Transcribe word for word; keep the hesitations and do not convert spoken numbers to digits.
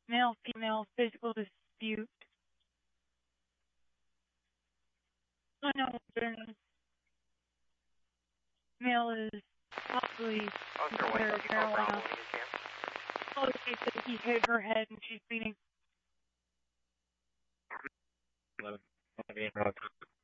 Male-female physical dispute. Unknown journey. Male is possibly considered marijuana. Oh, she said he hit her head and she's bleeding. eleven.